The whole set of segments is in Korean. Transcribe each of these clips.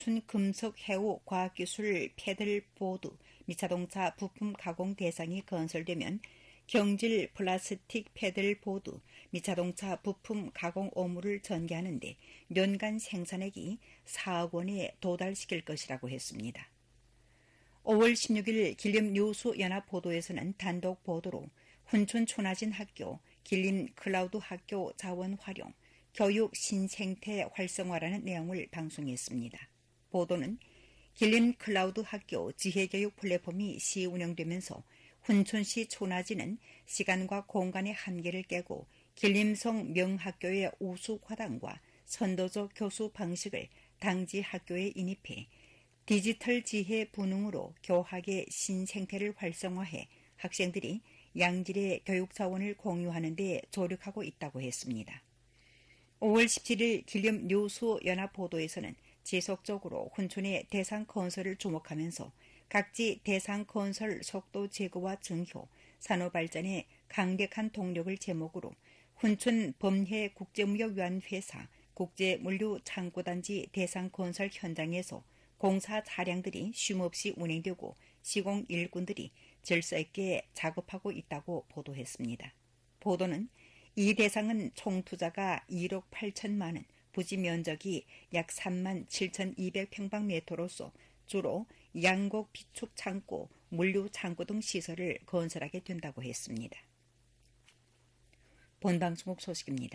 금속 해우 과학기술 패들보드 미자동차 부품 가공 대상이 건설되면 경질 플라스틱 패들보드 미자동차 부품 가공 업무를 전개하는 데 연간 생산액이 4억 원에 도달시킬 것이라고 했습니다. 5월 16일 길림뉴스연합 보도에서는 단독 보도로 훈춘 초나진 학교, 길림 클라우드 학교 자원 활용, 교육 신생태 활성화라는 내용을 방송했습니다. 보도는 길림 클라우드 학교 지혜교육 플랫폼이 시운영되면서 훈춘시 초나진은 시간과 공간의 한계를 깨고 길림성 명학교의 우수과당과 선도적 교수 방식을 당지 학교에 인입해 디지털 지혜 분응으로 교학의 신생태를 활성화해 학생들이 양질의 교육 자원을 공유하는 데 조력하고 있다고 했습니다. 5월 17일 길림 뉴스연합 보도에서는 지속적으로 훈춘의 대상 건설을 주목하면서 각지 대상 건설 속도 제고와 증효, 산업 발전에 강력한 동력을 제목으로 훈춘 범해 국제무역위안회사 국제물류창고단지 대상 건설 현장에서 공사 차량들이 쉼없이 운행되고 시공 일꾼들이 질서 있게 작업하고 있다고 보도했습니다. 보도는 이 대상은 총 투자가 1억 8천만 원, 부지 면적이 약 3만 7,200평방미터로서 주로 양곡 비축 창고, 물류 창고 등 시설을 건설하게 된다고 했습니다. 본방송국 소식입니다.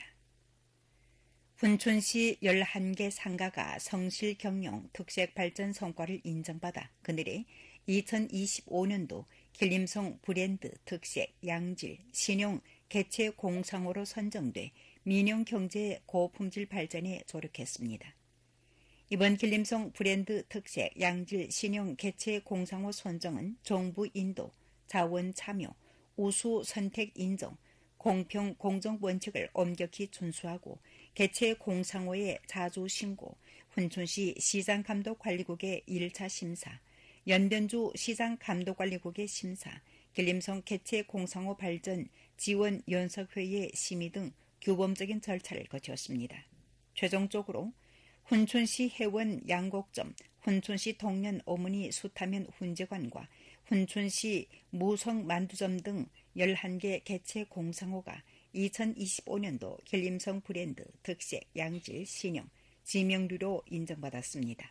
훈춘시 11개 상가가 성실 경영 특색 발전 성과를 인정받아 그늘에 2025년도 길림성 브랜드 특색 양질 신용 개체 공상호로 선정돼 민영경제 고품질 발전에 조력했습니다. 이번 길림성 브랜드 특색 양질 신용 개체 공상호 선정은 정부 인도, 자원 참여, 우수 선택 인정, 공평 공정 원칙을 엄격히 준수하고 개체 공상호의 자주 신고, 훈춘시 시장감독관리국의 1차 심사, 연변주 시장감독관리국의 심사, 길림성 개체 공상호 발전 지원 연석회의 심의 등 규범적인 절차를 거쳤습니다. 최종적으로 훈춘시 회원 양곡점, 훈춘시 동년 어머니 수타면 훈제관과 훈춘시 무성 만두점 등 11개 개체 공상호가 2025년도 길림성 브랜드 특색 양질 신형 지명류로 인정받았습니다.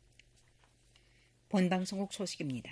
본방송국 소식입니다.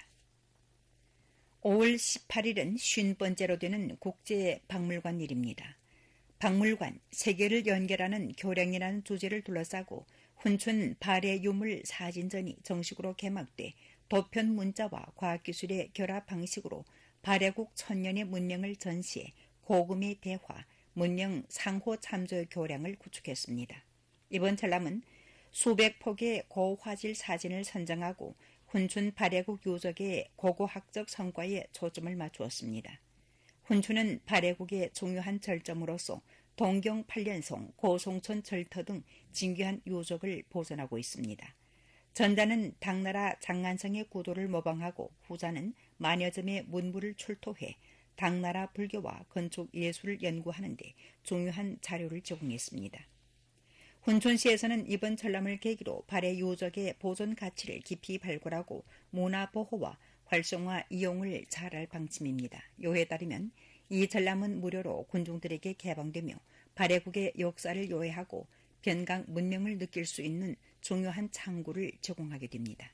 5월 18일은 50번째로 되는 국제박물관일입니다. 박물관, 세계를 연결하는 교량이라는 주제를 둘러싸고 훈춘 발해유물 사진전이 정식으로 개막돼 도편 문자와 과학기술의 결합 방식으로 발해국 천년의 문명을 전시해 고금의 대화, 문명 상호 참조 교량을 구축했습니다. 이번展览은 수백 폭의 고화질 사진을 선정하고 훈춘 발해국 유적의 고고학적 성과에 초점을 맞추었습니다. 훈춘은 발해국의 중요한 절점으로서 동경 8년송, 고송천 절터 등 진귀한 유적을 보존하고 있습니다. 전자는 당나라 장안성의 구도를 모방하고 후자는 만여점의 문물을 출토해 당나라 불교와 건축 예술을 연구하는 데 중요한 자료를 제공했습니다. 훈춘시에서는 이번 전람을 계기로 발해 유적의 보존 가치를 깊이 발굴하고 문화 보호와 활성화 이용을 잘할 방침입니다. 요에 따르면 이 전람은 무료로 군중들에게 개방되며 발해국의 역사를 요해하고 변강 문명을 느낄 수 있는 중요한 창구를 제공하게 됩니다.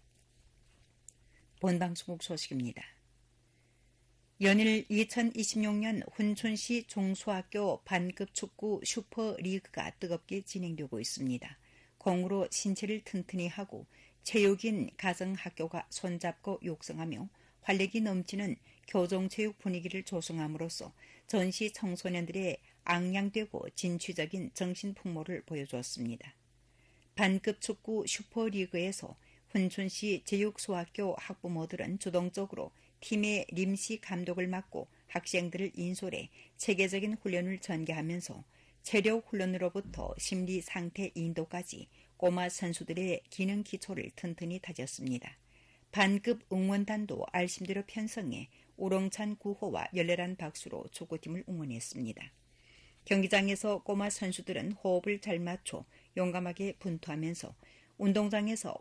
본방송국 소식입니다. 연일 2026년 훈춘시 중소학교 반급 축구 슈퍼리그가 뜨겁게 진행되고 있습니다. 공으로 신체를 튼튼히 하고 체육인 가정학교가 손잡고 육성하며 활력이 넘치는 교정체육 분위기를 조성함으로써 전시 청소년들의 앙양되고 진취적인 정신풍모를 보여주었습니다. 반급 축구 슈퍼리그에서 훈춘시 제육소학교 학부모들은 주동적으로 팀의臨시 감독을 맡고 학생들을 인솔해 체계적인 훈련을 전개하면서 체력 훈련으로부터 심리 상태 인도까지 꼬마 선수들의 기능 기초를 튼튼히 다졌습니다. 반급 응원단도 알심대로 편성해 우렁찬 구호와 열렬한 박수로 축구팀을 응원했습니다. 경기장에서 꼬마 선수들은 호흡을 잘 맞춰 용감하게 분투하면서 운동장에서